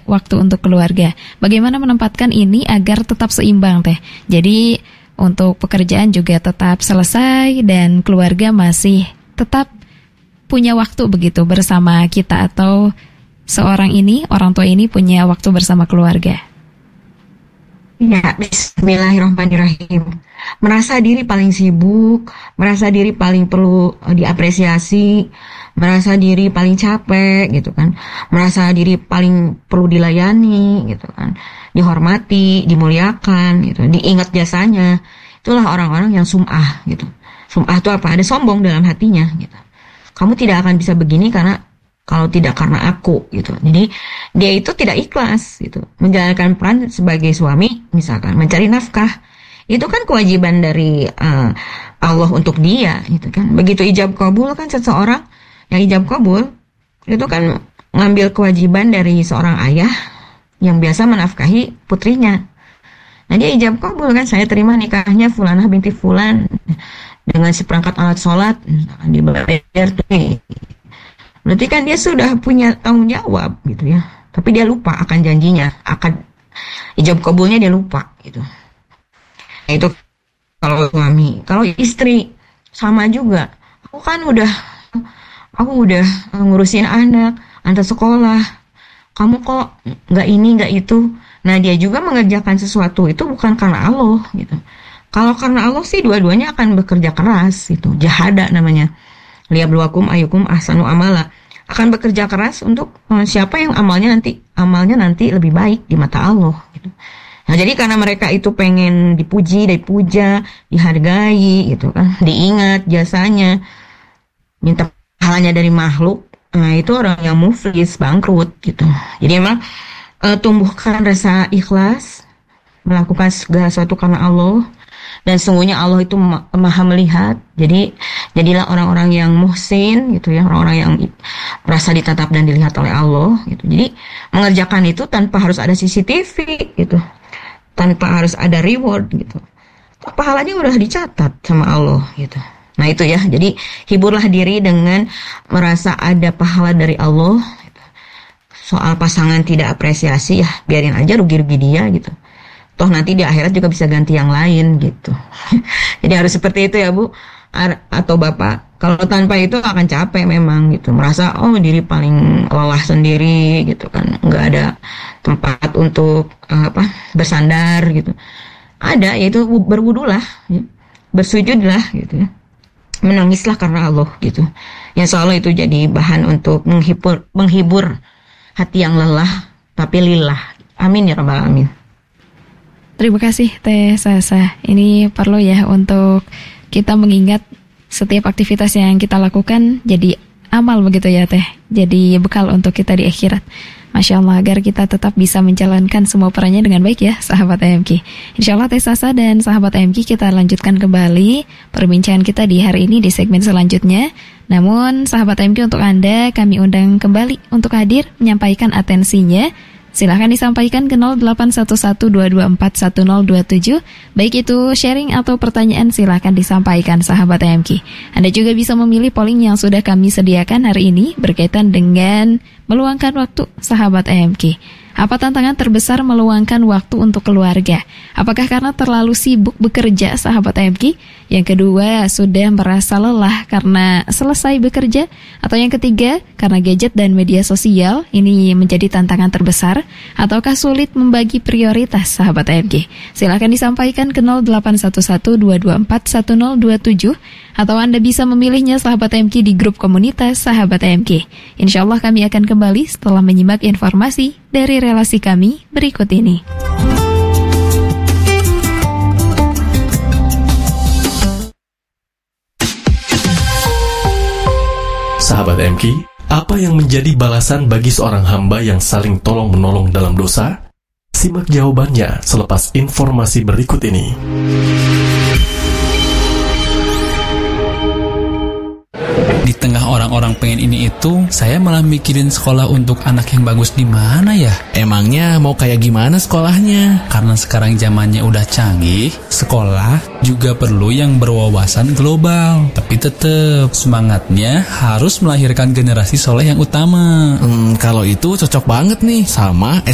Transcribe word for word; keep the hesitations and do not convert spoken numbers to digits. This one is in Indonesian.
waktu untuk keluarga. Bagaimana menempatkan ini agar tetap seimbang Teh? Jadi untuk pekerjaan juga tetap selesai dan keluarga masih tetap punya waktu begitu bersama kita, atau seorang ini, orang tua ini punya waktu bersama keluarga. Ya, bismillahirrahmanirrahim. Merasa diri paling sibuk, merasa diri paling perlu diapresiasi, merasa diri paling capek gitu kan, merasa diri paling perlu dilayani gitu kan, dihormati, dimuliakan gitu, diingat jasanya. Itulah orang-orang yang sum'ah gitu. Sum'ah itu apa? Ada sombong dalam hatinya gitu. Kamu tidak akan bisa begini karena kalau tidak karena aku gitu. Jadi dia itu tidak ikhlas gitu menjalankan peran sebagai suami, misalkan mencari nafkah. Itu kan kewajiban dari uh, Allah untuk dia gitu kan. Begitu ijab qabul kan, seseorang yang ijab qabul itu kan ngambil kewajiban dari seorang ayah yang biasa menafkahi putrinya. Nah dia ijab qabul kan, saya terima nikahnya Fulanah binti Fulan dengan seperangkat alat sholat, misalkan dibayar tuh. Berarti kan dia sudah punya tanggung jawab gitu ya. Tapi dia lupa akan janjinya, akan ijab qabulnya dia lupa gitu. Nah, itu kalau suami. Kalau istri sama juga. Aku kan udah aku udah ngurusin anak, antar sekolah. Kamu kok nggak ini nggak itu. Nah dia juga mengerjakan sesuatu itu bukan karena Allah gitu. Kalau karena Allah sih dua-duanya akan bekerja keras gitu. Jahada namanya. Liyabluwakum ayyukum ahsanu amala. Akan bekerja keras untuk uh, siapa yang amalnya nanti amalnya nanti lebih baik di mata Allah gitu. Nah jadi karena mereka itu pengen dipuji, dipuja, dihargai gitu kan, diingat jasanya, minta pahalanya dari makhluk. Nah itu orang yang muflis, bangkrut gitu. Jadi emang uh, tumbuhkan rasa ikhlas, melakukan segala sesuatu karena Allah. Dan sungguhnya Allah itu ma- maha melihat. Jadi jadilah orang-orang yang muhsin gitu ya, orang-orang yang merasa ditatap dan dilihat oleh Allah gitu. Jadi mengerjakan itu tanpa harus ada C C T V gitu, tanpa harus ada reward gitu. Pahalanya udah dicatat sama Allah gitu. Nah itu ya. Jadi hiburlah diri dengan merasa ada pahala dari Allah gitu. Soal pasangan tidak apresiasi ya biarin aja, rugi-rugi dia gitu. Toh nanti di akhirat juga bisa ganti yang lain gitu. Jadi harus seperti itu ya Bu atau Bapak. Kalau tanpa itu akan capek memang gitu. Merasa oh diri paling lelah sendiri gitu kan. Nggak ada tempat untuk uh, apa bersandar gitu. Ada, yaitu berwudulah, ya. Bersujudlah gitu ya. Menangislah karena Allah gitu. Yang insya Allah itu jadi bahan untuk menghibur, menghibur hati yang lelah tapi lillah. Amin ya rabbal alamin. Terima kasih Teh Sasa. Ini perlu ya untuk kita mengingat setiap aktivitas yang kita lakukan jadi amal begitu ya Teh. Jadi bekal untuk kita di akhirat. Masya Allah, agar kita tetap bisa menjalankan semua perannya dengan baik ya sahabat A M K. Insya Allah Teh Sasa dan sahabat A M K, kita lanjutkan kembali perbincangan kita di hari ini di segmen selanjutnya. Namun sahabat A M K, untuk Anda kami undang kembali untuk hadir menyampaikan atensinya. Silahkan disampaikan ke nol delapan satu satu dua dua empat satu nol dua tujuh. Baik itu sharing atau pertanyaan, silahkan disampaikan sahabat A M K. Anda juga bisa memilih polling yang sudah kami sediakan hari ini berkaitan dengan meluangkan waktu sahabat A M K. Apa tantangan terbesar meluangkan waktu untuk keluarga? Apakah karena terlalu sibuk bekerja sahabat A M K? Yang kedua, sudah merasa lelah karena selesai bekerja? Atau yang ketiga, karena gadget dan media sosial ini menjadi tantangan terbesar? Ataukah sulit membagi prioritas sahabat A M K? Silakan disampaikan ke nol delapan satu satu dua dua empat satu nol dua tujuh. Atau Anda bisa memilihnya sahabat A M K di grup komunitas sahabat A M K. Insya Allah kami akan kembali setelah menyimak informasi dari relasi kami berikut ini. Sahabat A M K, apa yang menjadi balasan bagi seorang hamba yang saling tolong-menolong dalam dosa? Simak jawabannya selepas informasi berikut ini. Di tengah orang-orang pengen ini itu, saya malah mikirin sekolah untuk anak yang bagus di mana ya? Emangnya mau kayak gimana sekolahnya? Karena sekarang zamannya udah canggih, sekolah juga perlu yang berwawasan global. Tapi tetap semangatnya harus melahirkan generasi soleh yang utama. Hmm, kalau itu cocok banget nih sama